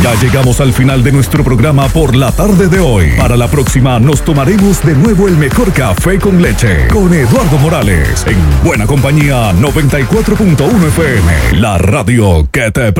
Ya llegamos al final de nuestro programa por la tarde de hoy. Para la próxima nos tomaremos de nuevo el mejor café con leche con Eduardo Morales en Buena Compañía 94.1 FM, la radio que te